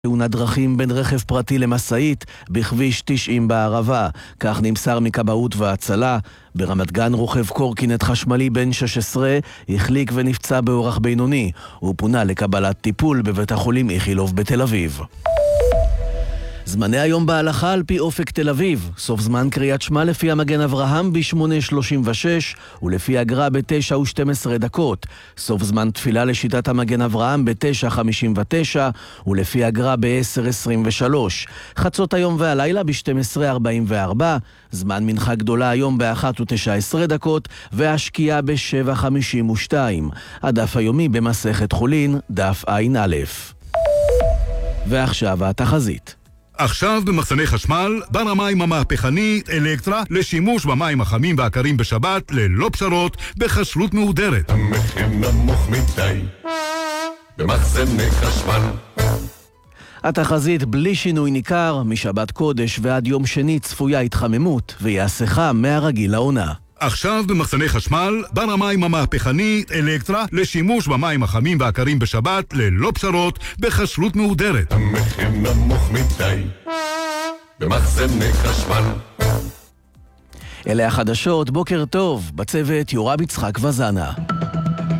תאונת דרכים בין רכב פרטי למשאית בכביש 90 בערבה, כך נמסר מכבאות והצלה. ברמת גן רוכב קורקינט חשמלי בן 16 החליק ונפצע באורח בינוני. הוא פונה לקבלת טיפול בבית החולים איכילוב בתל אביב. זמני היום בהלכה על פי אופק תל אביב. סוף זמן קריאת שמע לפי המגן אברהם ב-8:36 ולפי הגר"א ב-9:12. סוף זמן תפילה לשיטת המגן אברהם ב-9:59 ולפי הגר"א ב-10:23. חצות היום והלילה ב-12:44. זמן מנחה גדולה היום ב-1:19 והשקיעה ב-7:52. הדף היומי במסכת חולין, דף ע"א. ועכשיו התחזית. עכשיו במחסני חשמל, בר המים המהפכני אלקטרה לשימוש במים החמים והקרים בשבת ללא פשרות בכשרות מהודרת. המחיר נמוך מדי במחסני חשמל. התחזית בלי שינוי ניכר, משבת קודש ועד יום שני צפויה התחממות ויעשה חם מהרגיל לעונה. עכשיו במחסני חשמל, בר המים המהפכני אלקטרה לשימוש במים החמים והקרים בשבת ללא פשרות בכשרות מהודרת. המחיר נמוך מדי במחסני חשמל. אלה החדשות, בוקר טוב, בצוות יורם יצחק וזנה.